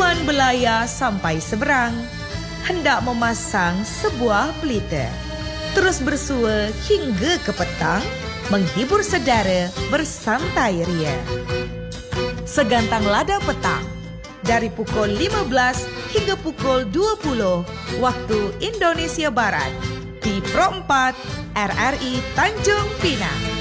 Tuan berlayar sampai seberang, hendak memasang sebuah pelita. Terus bersua hingga ke petang, menghibur saudara bersantai ria. Segantang lada petang, dari pukul 15 hingga pukul 20 waktu Indonesia Barat, di Pro 4 RRI Tanjung Pinang.